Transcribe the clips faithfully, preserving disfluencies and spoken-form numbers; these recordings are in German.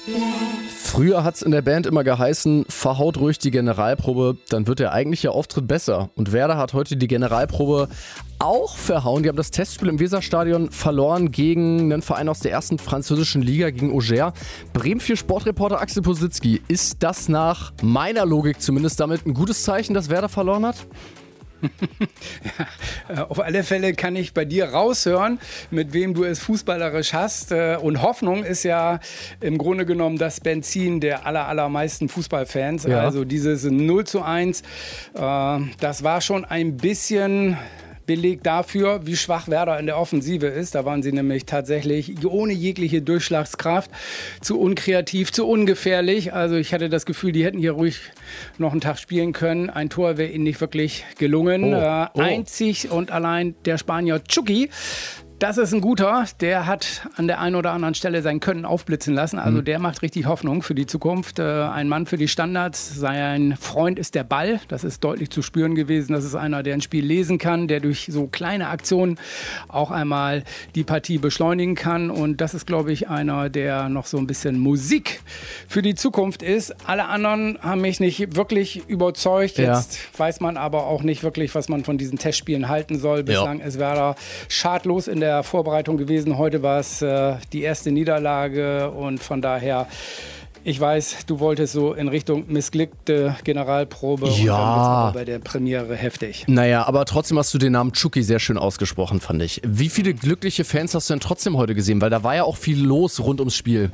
Früher hat's in der Band immer geheißen, verhaut ruhig die Generalprobe, dann wird der eigentliche Auftritt besser. Und Werder hat heute die Generalprobe auch verhauen. Die haben das Testspiel im Weserstadion verloren gegen einen Verein aus der ersten französischen Liga, gegen Auxerre. Bremen vier Sportreporter Axel Positzky. Ist das nach meiner Logik zumindest damit ein gutes Zeichen, dass Werder verloren hat? Ja, auf alle Fälle kann ich bei dir raushören, mit wem du es fußballerisch hast. Und Hoffnung ist ja im Grunde genommen das Benzin der aller, allermeisten Fußballfans. Ja. Also dieses null zu eins, das war schon ein bisschen Beleg dafür, wie schwach Werder in der Offensive ist. Da waren sie nämlich tatsächlich ohne jegliche Durchschlagskraft, zu unkreativ, zu ungefährlich. Also ich hatte das Gefühl, die hätten hier ruhig noch einen Tag spielen können. Ein Tor wäre ihnen nicht wirklich gelungen. Oh, äh, oh. Einzig und allein der Spanier Chucky. Das ist ein guter, der hat an der einen oder anderen Stelle sein Können aufblitzen lassen. Also der macht richtig Hoffnung für die Zukunft. Äh, ein Mann für die Standards, sein Freund ist der Ball. Das ist deutlich zu spüren gewesen. Das ist einer, der ein Spiel lesen kann, der durch so kleine Aktionen auch einmal die Partie beschleunigen kann. Und das ist, glaube ich, einer, der noch so ein bisschen Musik für die Zukunft ist. Alle anderen haben mich nicht wirklich überzeugt. Ja. Jetzt weiß man aber auch nicht wirklich, was man von diesen Testspielen halten soll. Bislang Ja. ist Werder schadlos in der Vorbereitung gewesen. Heute war es äh, die erste Niederlage und von daher, ich weiß, du wolltest so in Richtung missglückte Generalprobe und dann wird's aber bei der Premiere heftig. Naja, aber trotzdem hast du den Namen Chucky sehr schön ausgesprochen, fand ich. Wie viele glückliche Fans hast du denn trotzdem heute gesehen? Weil da war ja auch viel los rund ums Spiel.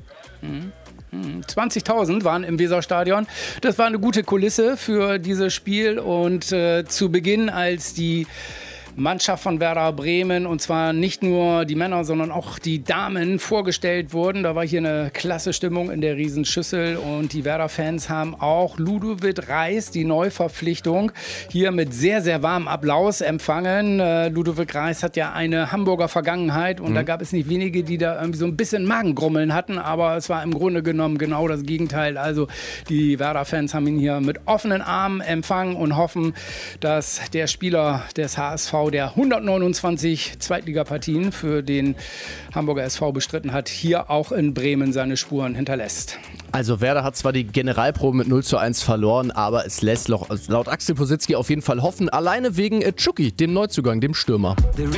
Mhm. zwanzigtausend waren im Weserstadion. Das war eine gute Kulisse für dieses Spiel und äh, zu Beginn, als die Mannschaft von Werder Bremen, und zwar nicht nur die Männer, sondern auch die Damen vorgestellt wurden. Da war hier eine klasse Stimmung in der Riesenschüssel und die Werder-Fans haben auch Ludovic Reis, die Neuverpflichtung, hier mit sehr, sehr warmem Applaus empfangen. Äh, Ludovic Reis hat ja eine Hamburger Vergangenheit und mhm. da gab es nicht wenige, die da irgendwie so ein bisschen Magengrummeln hatten, aber es war im Grunde genommen genau das Gegenteil. Also die Werder-Fans haben ihn hier mit offenen Armen empfangen und hoffen, dass der Spieler des H S V, der hundertneunundzwanzig Zweitligapartien für den Hamburger S V bestritten hat, hier auch in Bremen seine Spuren hinterlässt. Also Werder hat zwar die Generalprobe mit null zu eins verloren, aber es lässt laut Axel Positzky auf jeden Fall hoffen, alleine wegen Chucky, dem Neuzugang, dem Stürmer.